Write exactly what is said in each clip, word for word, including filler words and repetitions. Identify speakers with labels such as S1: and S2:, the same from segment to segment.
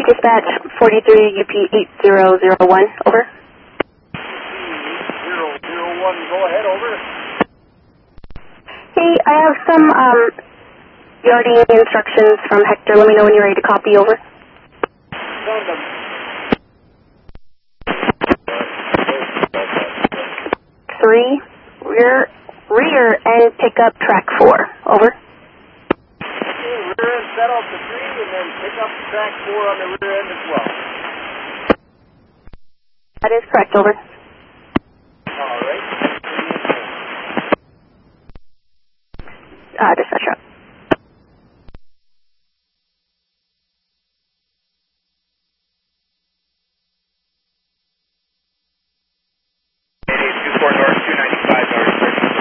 S1: Copy dispatch, forty-three U P eight zero zero one, over.
S2: zero zero one, go ahead, over.
S1: Hey, I have some um, yarding instructions from Hector. Let me know when you're ready to copy, over.
S2: Send them.
S1: Three, rear, rear end pickup track four, over.
S2: Okay, rear end set off the three and then pick up track four on the rear end as well.
S1: That is correct, over.
S2: All right.
S1: Uh, dispatch route.
S2: two four north, two ninety-five north.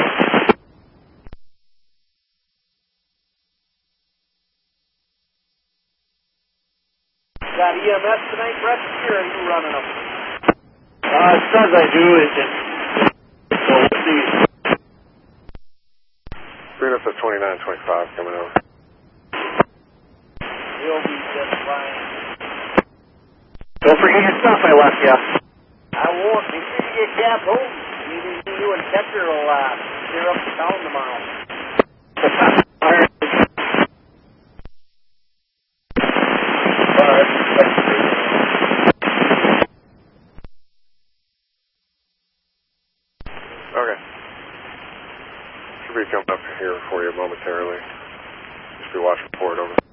S2: Got E M S tonight, Brett, or are you running them? Uh, it says I do. It just, so we'll see.
S3: Bring up to twenty-nine twenty-five coming over.
S2: He'll be just fine.
S3: Don't forget your stuff I left you.
S2: I won't. Make sure you get Cap home. Maybe you and Hector will uh, clear up the town tomorrow.
S3: Okay. Should be coming up here for you momentarily. Just be watching for it, over.